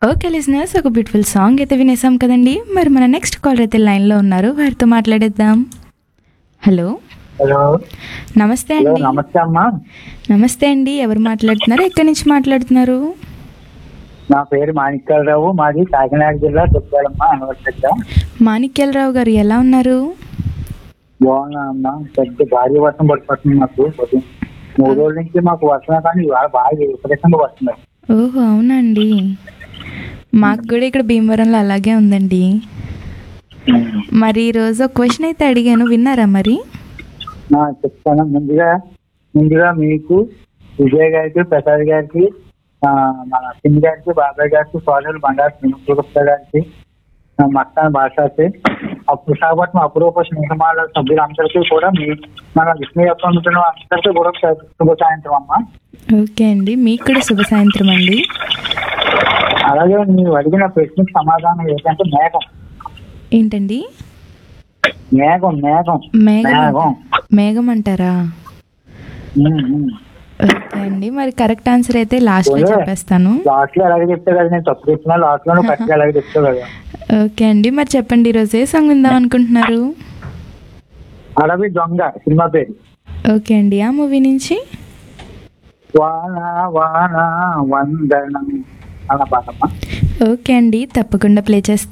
Okay listeners, ఒక beautiful song అయితే వినేసాం కదండి. మరి మన నెక్స్ట్ కాలర్ అయితే లైన్లో ఉన్నారు, వారితో మాట్లాడేద్దాం. హలో, హలో నమస్తే హలో అండి. నమస్తే అమ్మా. నమస్తే అండి, ఎవరు మాట్లాడుతున్నారు, ఎక్కడి నుంచి మాట్లాడుతున్నారు? నా పేరు మాణిక్యాలరావు, మాది కాకినాడ జిల్లా దుర్గాలమ్మ అనవసరంగా. మాణిక్యాలరావు గారు ఎలా ఉన్నారు? బాగున్నా అమ్మా. పెద్ద భారీ వర్షం పడిపోతుంది మాకు ఉదయం 3 రోజుల నుంచి. మాకు వర్షం కానీ ఇవాళ బాగా విపరీతంగా వస్తుంది. ఓహో అవునా అండి, మాకు కూడా ఇక్కడ భీమవరంలో అలాగే ఉందండి. మరి ఈరోజు ఒక క్వశ్చన్ అయితే అడిగాను, విన్నారా మరి? చెప్తాను. ముందుగా మీకు విజయ్ గారికి, ప్రసాద్ గారికి, మన సింగ్ గారికి, బాబాయ్ గారికి, సోదరులు బండారు శ్రీనివాస గారికి, మస్తాన్ భాషకి, విశాఖపట్నం అపురూప స్నేహమాల సభ్యులందరికీ కూడా మన విష్ణు యొక్క అందరికీ కూడా శుభ సాయంత్రం అమ్మా. ఓకే అండి, మీకు కూడా శుభ సాయంత్రం అండి. అలాగే మీరు అడిగిన ప్రశ్నకు సమాధానం ఏంటంటే మేఘం. ఏంటండి? మేఘం మేఘం మేఘం. మేఘం అంటారా? ఓకే అండి, మరి కరెక్ట్ ఆన్సర్ అయితే లాస్ట్ లో చెప్పేస్తాను. లాస్ట్ లో ఎలాగే చెప్తా కదా, నేను తప్పు చెప్పినా లాస్ట్ లో కరెక్ట్ ఎలాగే చెప్తా కదా. ఓకే అండి, మరి చెప్పండి, ఈరోజు ఏ సాంగ్ విందాం అనుకుంటున్నారు? అడవి దొంగ సినిమా పేరు. ఓకే అండి, ఆ మూవీ నుంచి వాన వాన వందనం అన్న పాటమ్మా. ఓకే అండి, తప్పకుండా ప్లే చేస్తాను.